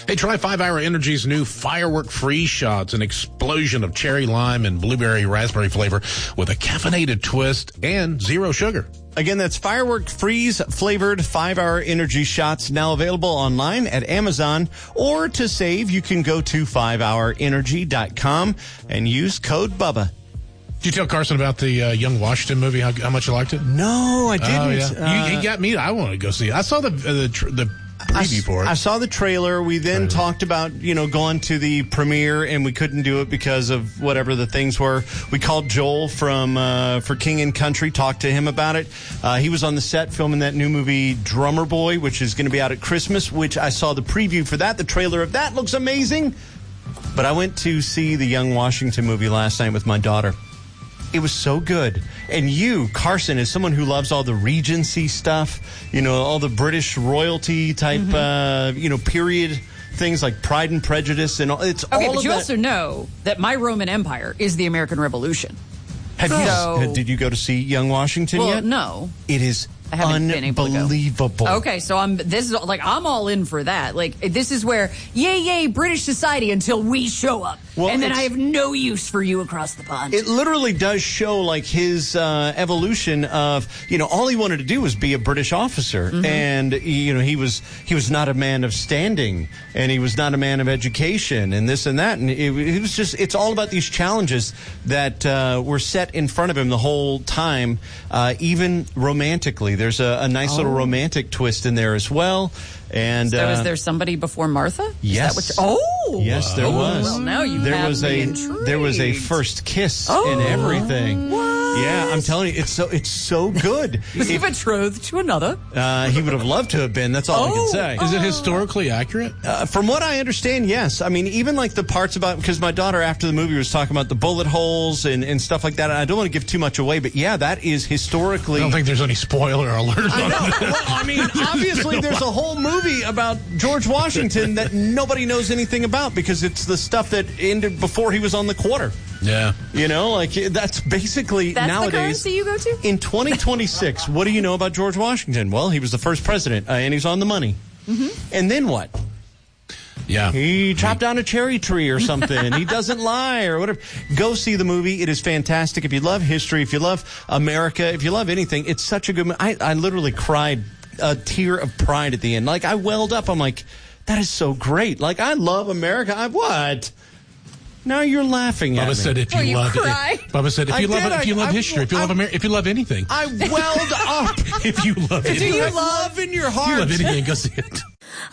Hey, try 5 Hour Energy's new Firework Freeze Shots, an explosion of cherry lime and blueberry raspberry flavor with a caffeinated twist and zero sugar. Again, that's Firework Freeze flavored 5 Hour Energy Shots, now available online at Amazon. Or to save, you can go to 5hourenergy.com and use code BUBBA. Did you tell Carson about the Young Washington movie, how much you liked it? No, I didn't. Oh, yeah. He got me. I want to go see it. I saw the preview for it. I saw the trailer. We then talked about, going to the premiere, and we couldn't do it because of whatever the things were. We called Joel for King and Country, talked to him about it. He was on the set filming that new movie Drummer Boy, which is going to be out at Christmas, which I saw the preview for that. The trailer of that looks amazing. But I went to see the Young Washington movie last night with my daughter. It was so good. And you, Carson, as someone who loves all the Regency stuff, all the British royalty type, period things like Pride and Prejudice and all. It's okay, all but of you that. also know that my Roman Empire is the American Revolution. Did you go to see Young Washington yet? No. It is I haven't been able to go. unbelievable. Okay, so I'm all in for that. Like, this is where, yay, British society until we show up. Well, and then I have no use for you across the pond. It literally does show, like, his evolution of, all he wanted to do was be a British officer. Mm-hmm. And, he was not a man of standing, and he was not a man of education, and this and that. And it was just, it's all about these challenges that were set in front of him the whole time, even romantically. There's a nice little romantic twist in there as well. And so is there somebody before Martha? Yes. Is that what yes, there was. Well, now you have me intrigued. There was a first kiss and everything. What? Yeah, I'm telling you, it's so good. Was he betrothed to another? He would have loved to have been. That's all I can say. Is it historically accurate? From what I understand, yes. I mean, even like the parts about, because my daughter after the movie was talking about the bullet holes and stuff like that. And I don't want to give too much away, but yeah, that is historically. I don't think there's any spoiler alert on it. Well, I mean, obviously there's a whole movie about George Washington that nobody knows anything about because it's the stuff that ended before he was on the quarter. Yeah. That's basically That's nowadays. The currency you go to? In 2026, what do you know about George Washington? Well, he was the first president, and he's on the money. Mm-hmm. And then what? Yeah. He chopped down a cherry tree or something. He doesn't lie or whatever. Go see the movie. It is fantastic. If you love history, if you love America, if you love anything, it's such a good movie. I literally cried a tear of pride at the end. Like, I welled up. I'm like, that is so great. Like, I love America. What? Now you're laughing at me. Bubba said if you love it. Bubba said if you love history, if you love America, if you love anything. I welled up. If you love it. Do you love in your heart? If you love anything, go see it.